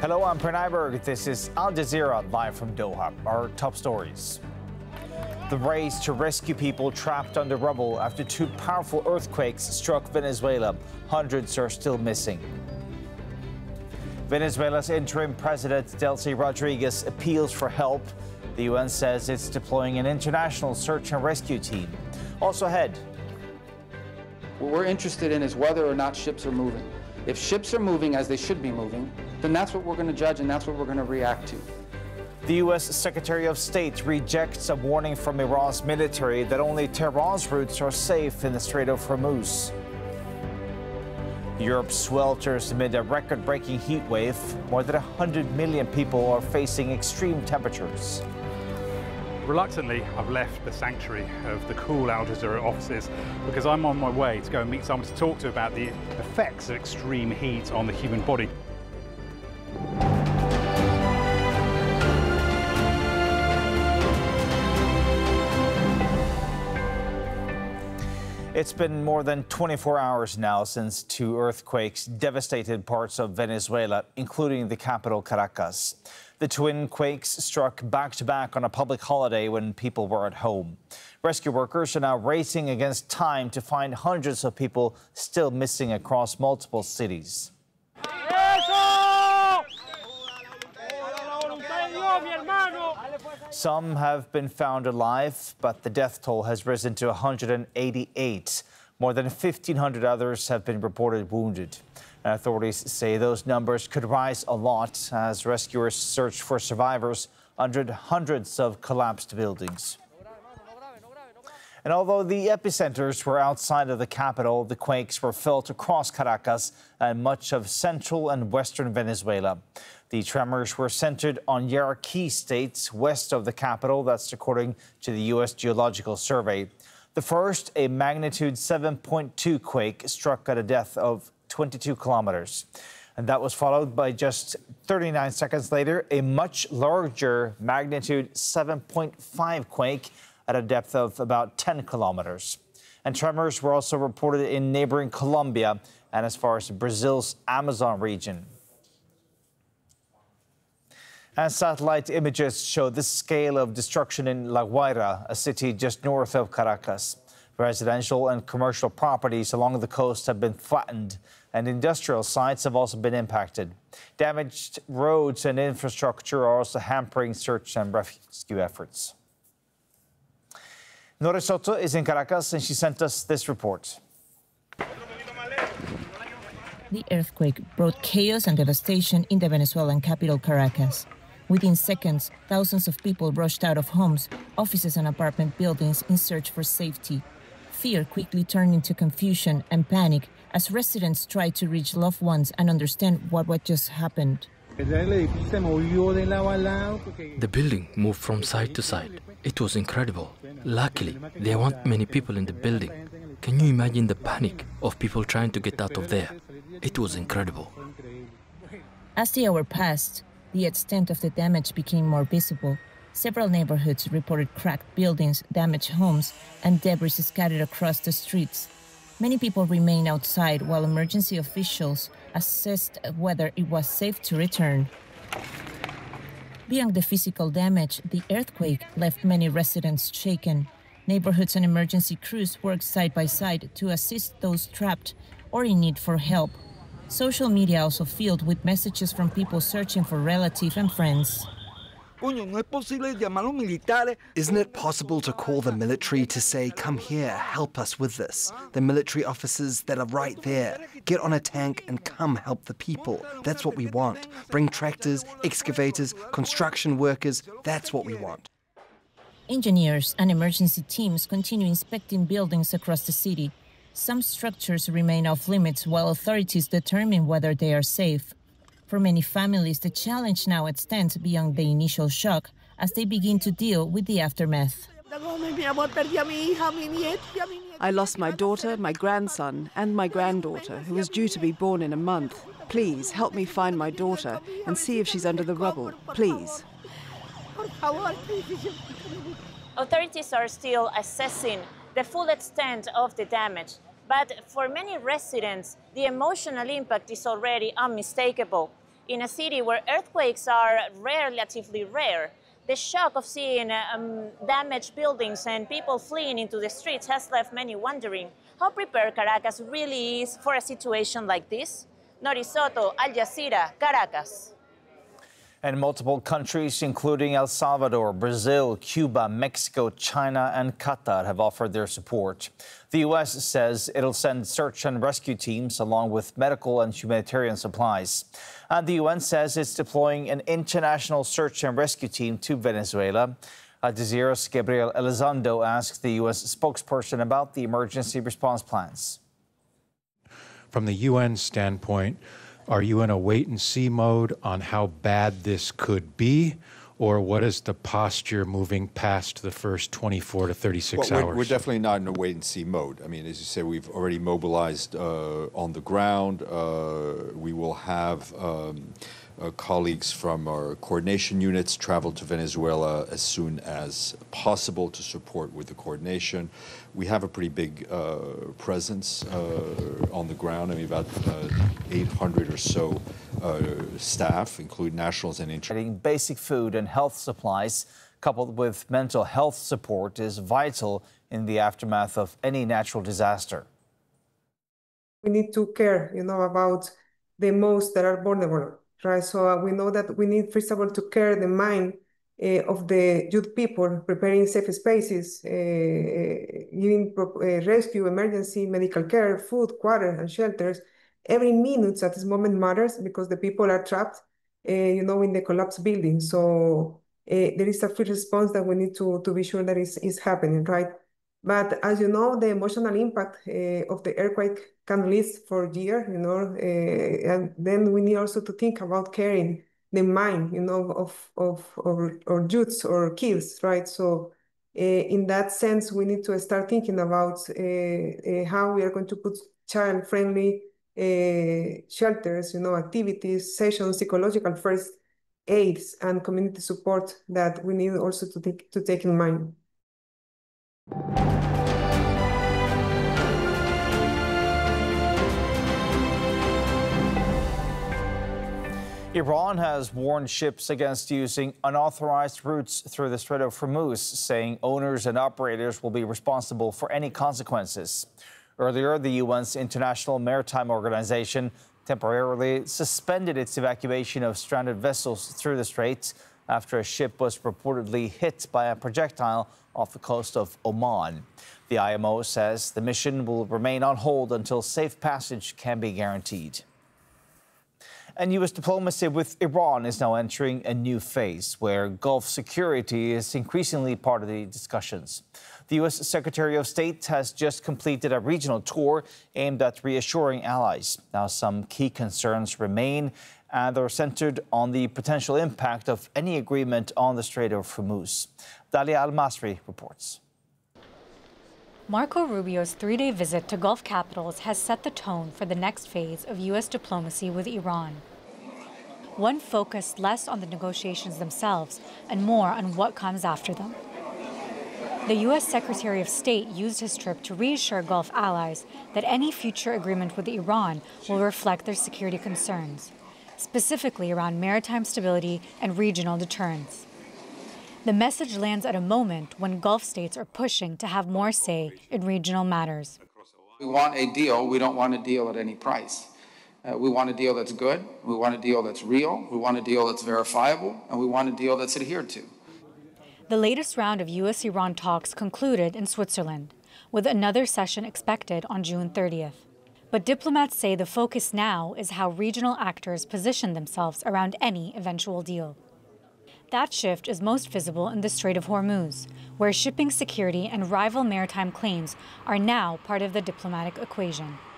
Hello, I'm Pranay Berg. This is Al Jazeera live from Doha. Our top stories. The race to rescue people trapped under rubble after two powerful earthquakes struck Venezuela. Hundreds are still missing. Venezuela's interim president, Delcy Rodriguez, appeals for help. The UN says it's deploying an international search and rescue team. Also ahead. What we're interested in is whether or not ships are moving. If ships are moving as they should be moving, then that's what we're going to judge and that's what we're going to react to. The U.S. Secretary of State rejects a warning from Iran's military that only Tehran's routes are safe in the Strait of Hormuz. Europe swelters amid a record-breaking heat wave. More than 100 million people are facing extreme temperatures. Reluctantly, I've left the sanctuary of the cool Al Jazeera offices because I'm on my way to go and meet someone to talk to about the effects of extreme heat on the human body. It's been more than 24 hours now since two earthquakes devastated parts of Venezuela, including the capital, Caracas. The twin quakes struck back-to-back on a public holiday when people were at home. Rescue workers are now racing against time to find hundreds of people still missing across multiple cities. Some have been found alive, but the death toll has risen to 188. More than 1,500 others have been reported wounded. Authorities say those numbers could rise a lot as rescuers search for survivors under hundreds of collapsed buildings. And although the epicenters were outside of the capital, the quakes were felt across Caracas and much of central and western Venezuela. The tremors were centered on Yaraquí State, west of the capital. That's according to the U.S. Geological Survey. The first, a magnitude 7.2 quake, struck at a depth of 22 kilometers. And that was followed by just 39 seconds later, a much larger magnitude 7.5 quake at a depth of about 10 kilometers. And tremors were also reported in neighboring Colombia and as far as Brazil's Amazon region. And satellite images show the scale of destruction in La Guaira, a city just north of Caracas. Residential and commercial properties along the coast have been flattened, and industrial sites have also been impacted. Damaged roads and infrastructure are also hampering search and rescue efforts. Nora Soto is in Caracas, and she sent us this report. The earthquake brought chaos and devastation in the Venezuelan capital, Caracas. Within seconds, thousands of people rushed out of homes, offices and apartment buildings in search for safety. Fear quickly turned into confusion and panic as residents tried to reach loved ones and understand what just happened. The building moved from side to side. It was incredible. Luckily, there weren't many people in the building. Can you imagine the panic of people trying to get out of there? It was incredible. As the hour passed, the extent of the damage became more visible. Several neighborhoods reported cracked buildings, damaged homes, and debris scattered across the streets. Many people remained outside while emergency officials assessed whether it was safe to return. Beyond the physical damage, the earthquake left many residents shaken. Neighborhoods and emergency crews worked side by side to assist those trapped or in need for help. Social media also filled with messages from people searching for relatives and friends. Isn't it possible to call the military to say, come here, help us with this? The military officers that are right there. Get on a tank and come help the people. That's what we want. Bring tractors, excavators, construction workers. That's what we want. Engineers and emergency teams continue inspecting buildings across the city. Some structures remain off limits while authorities determine whether they are safe. For many families, the challenge now extends beyond the initial shock as they begin to deal with the aftermath. I lost my daughter, my grandson, and my granddaughter, who was due to be born in a month. Please help me find my daughter and see if she's under the rubble. Please. Authorities are still assessing the full extent of the damage, but for many residents, the emotional impact is already unmistakable. in a city where earthquakes are relatively rare. The shock of seeing damaged buildings and people fleeing into the streets has left many wondering how prepared Caracas really is for a situation like this. Nori Soto, Al Jazeera, Caracas. And multiple countries, including El Salvador, Brazil, Cuba, Mexico, China, and Qatar, have offered their support. The U.S. says it'll send search and rescue teams along with medical and humanitarian supplies. And the UN says it's deploying an international search and rescue team to Venezuela. Al Jazeera's Gabriel Elizondo asked the U.S. spokesperson about the emergency response plans. From the UN standpoint, are you in a wait-and-see mode on how bad this could be, or what is the posture moving past the first 24 to 36 hours? We're definitely not in a wait-and-see mode. I mean, as you say, we've already mobilized on the ground. We will have colleagues from our coordination units travel to Venezuela as soon as possible to support with the coordination. We have a pretty big presence on the ground. I mean, about 800 or so staff, including nationals and internationals. Basic food and health supplies, coupled with mental health support, is vital in the aftermath of any natural disaster. We need to care, about the most that are vulnerable. Right, so we know that we need, first of all, to care the mind of the youth people, preparing safe spaces, giving rescue, emergency, medical care, food, water, and shelters. Every minute at this moment matters because the people are trapped, in the collapsed building. So there is a first response that we need to be sure that is happening, right? But as you know, the emotional impact of the earthquake can last for years, and then we need also to think about caring the mind, of or youths or kids, right? So in that sense, we need to start thinking about how we are going to put child-friendly shelters, activities, sessions, psychological first aids, and community support that we need also to take in mind. Iran has warned ships against using unauthorized routes through the Strait of Hormuz, saying owners and operators will be responsible for any consequences. Earlier, the UN's International Maritime Organization temporarily suspended its evacuation of stranded vessels through the strait after a ship was reportedly hit by a projectile off the coast of Oman. The IMO says the mission will remain on hold until safe passage can be guaranteed. And U.S. diplomacy with Iran is now entering a new phase where Gulf security is increasingly part of the discussions. The U.S. Secretary of State has just completed a regional tour aimed at reassuring allies. Now, some key concerns remain, and they're centered on the potential impact of any agreement on the Strait of Hormuz. Dalia Al-Masri reports. Marco Rubio's three-day visit to Gulf capitals has set the tone for the next phase of U.S. diplomacy with Iran. One focused less on the negotiations themselves and more on what comes after them. The U.S. Secretary of State used his trip to reassure Gulf allies that any future agreement with Iran will reflect their security concerns, specifically around maritime stability and regional deterrence. The message lands at a moment when Gulf states are pushing to have more say in regional matters. We want a deal. We don't want a deal at any price. We want a deal that's good. We want a deal that's real. We want a deal that's verifiable. And we want a deal that's adhered to. The latest round of U.S.-Iran talks concluded in Switzerland, with another session expected on June 30th. But diplomats say the focus now is how regional actors position themselves around any eventual deal. That shift is most visible in the Strait of Hormuz, where shipping security and rival maritime claims are now part of the diplomatic equation.